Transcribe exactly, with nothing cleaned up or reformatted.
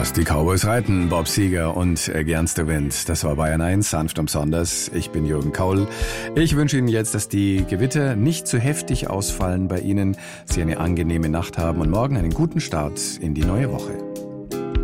Lass die Cowboys reiten, Bob Seger und Against the Wind. Das war Bayern eins, sanft und besonders. Ich bin Jürgen Kaul. Ich wünsche Ihnen jetzt, dass die Gewitter nicht zu heftig ausfallen bei Ihnen, Sie eine angenehme Nacht haben und morgen einen guten Start in die neue Woche.